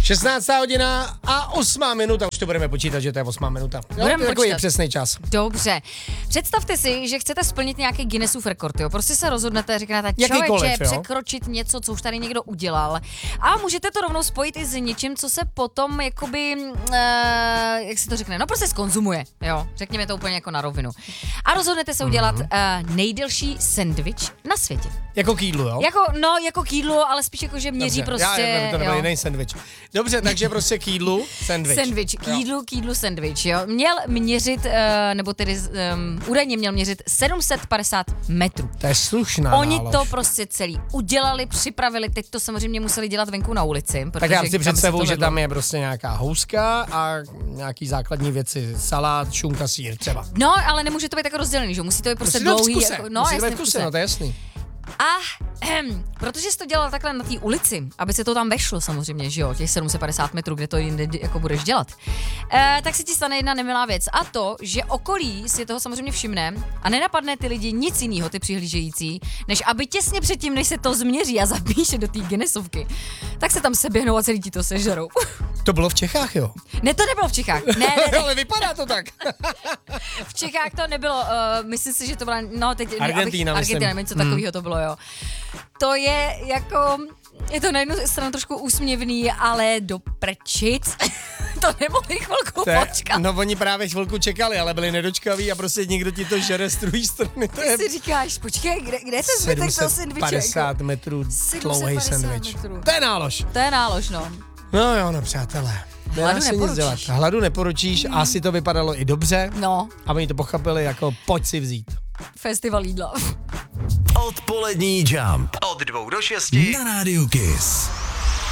16. hodina a 8 minuta. Už to budeme počítat, že to je 8 minuta. Budeme takový počítat. přesný čas. Dobře. Představte si, že chcete splnit nějaký Guinnessův rekord, jo. Prostě se rozhodnete, řeknete, Jakýkoliv, člověče, jo. překročit něco, co už tady někdo udělal. A můžete to rovnou spojit i s něčím, co se potom jakoby, jak se to řekne, no prostě skonzumuje, jo. Řekněme to úplně jako na rovinu. A rozhodnete se udělat nejdelší sendvič na světě. Jako k jídlu, jo? Jako k jídlu, ale spíš jako, že měří Dobře, prostě, já to nebyl jo. jiný sendvič. Dobře, takže prostě k jídlu sendvič. Sendvič, k jídlu sendvič, jo. Měl měřit, nebo tedy údajně měl měřit 750 metrů. To je slušná Oni nálož. to prostě celý udělali, připravili, teď to samozřejmě museli dělat venku na ulici. Tak já si kam představuji, to že vedlo? tam je prostě nějaká houska a nějaký základní věci, salát, šunka, sýr třeba. No, ale nemůže to být tak rozdělený, že musí to být prostě Musí to být v dlouhý. kuse, Jako, no, musí to jasně, být v v kuse, kuse. no to je jasný. A protože jsi to dělal takhle na té ulici, aby se to tam vešlo samozřejmě, že jo, těch 750 metrů, kde to jinde jako budeš dělat, tak se ti stane jedna nemilá věc. A to, že okolí si toho samozřejmě všimne a nenapadne ty lidi nic jiného, ty přihlížející, než aby těsně předtím, než se to změří a zapíše do té Guinnessovky, tak se tam seběhnou a celý ti to sežerou. To bylo v Čechách, jo? Ne, to nebylo v Čechách. Ne. Ale vypadá to tak. V Čechách to nebylo, myslím si, že to byla, no teď... Argentína, myslím. Argentína, něco takového to bylo, jo. To je jako, je to na jednu stranu trošku úsměvný, ale do prčic. To nemohli chvilku počkat. No oni právě chvilku čekali, ale byli nedočkaví a prostě někdo ti to žere z druhé strany. To je Ty si říkáš, počkej, kde je ten zbytek toho sendviče? 750 metrů dlouhý 750 sendvič. metrů. To je nálož. To je nálož, no. No jo, no přátelé. Hladu Nedá se nic dělat. neporučíš. Hladu neporučíš, asi to vypadalo i dobře. No, A oni to pochopili jako pojď si vzít. festival jídla. Odpolední Jump. Od 2 do 6 na Rádiu Kiss.